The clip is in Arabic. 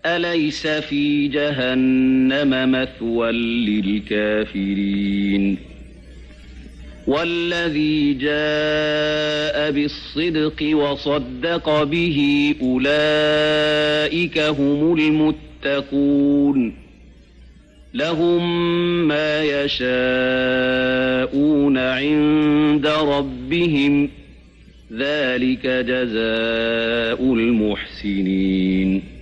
أليس في جهنم مثوى للكافرين والذي جاء بالصدق وصدق به أولئك هم المتقون لهم ما يشاءون عند ربهم ذلك جزاء المحسنين